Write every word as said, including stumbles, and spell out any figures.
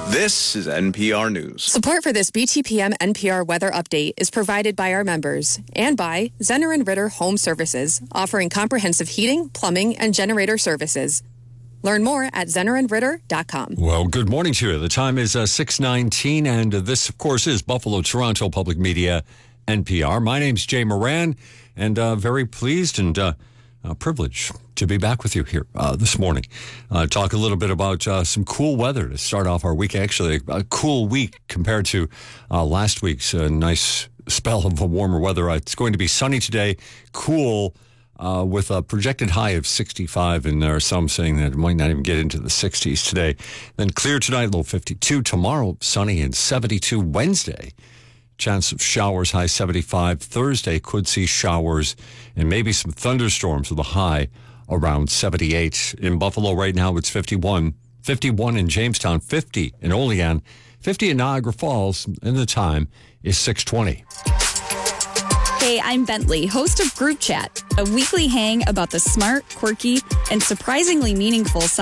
This is N P R News. Support for this B T P M N P R weather update is provided by our members and by Zenner and Ritter Home Services, offering comprehensive heating, plumbing, and generator services. Learn more at zenner and ritter dot com. Well, good morning to you. The time is uh, six nineteen, and uh, this, of course, is Buffalo Toronto Public Media, N P R. My name's Jay Moran, and uh, very pleased and uh, uh, privileged to be back with you here uh, this morning. Uh, talk a little bit about uh, some cool weather to start off our week. Actually, a cool week compared to uh, last week's uh, nice spell of warmer weather. Uh, it's going to be sunny today, cool, Uh, with a projected high of sixty-five, and there are some saying that it might not even get into the sixties today. Then clear tonight, low fifty-two. Tomorrow, sunny and seventy-two. Wednesday, chance of showers, high seventy-five. Thursday could see showers and maybe some thunderstorms with a high around seventy-eight. In Buffalo right now, it's fifty-one. fifty-one in Jamestown, fifty in Olean, fifty in Niagara Falls, and the time is six twenty. Hey, I'm Bentley, host of Group Chat, a weekly hang about the smart, quirky, and surprisingly meaningful side